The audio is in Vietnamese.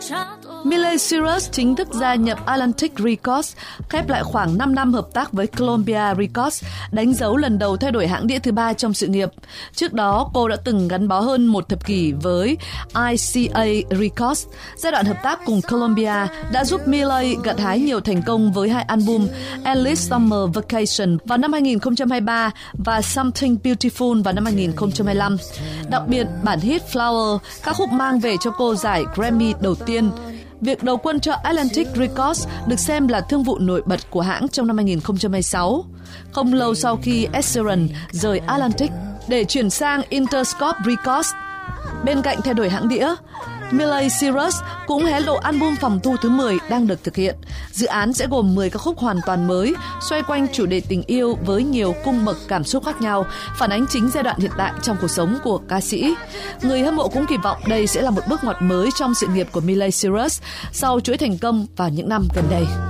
Miley Cyrus chính thức gia nhập Atlantic Records, khép lại khoảng 5 năm hợp tác với Columbia Records, đánh dấu lần đầu thay đổi hãng đĩa thứ 3 trong sự nghiệp. Trước đó, cô đã từng gắn bó hơn một thập kỷ với ICA Records. Giai đoạn hợp tác cùng Columbia đã giúp Miley gặt hái nhiều thành công với 2 album Endless Summer Vacation vào năm 2023 và Something Beautiful vào năm 2025. Đặc biệt, bản hit Flower, ca khúc mang về cho cô giải Grammy đầu tiên. Việc đầu quân cho Atlantic Records được xem là thương vụ nổi bật của hãng trong năm 2026. Không lâu sau khi Ed Sheeran rời Atlantic để chuyển sang Interscope Records, bên cạnh thay đổi hãng đĩa, Miley Cyrus cũng hé lộ album phòng thu thứ 10 đang được thực hiện. Dự án sẽ gồm 10 ca khúc hoàn toàn mới, xoay quanh chủ đề tình yêu với nhiều cung bậc cảm xúc khác nhau, phản ánh chính giai đoạn hiện tại trong cuộc sống của ca sĩ. Người hâm mộ cũng kỳ vọng đây sẽ là một bước ngoặt mới trong sự nghiệp của Miley Cyrus sau chuỗi thành công vào những năm gần đây.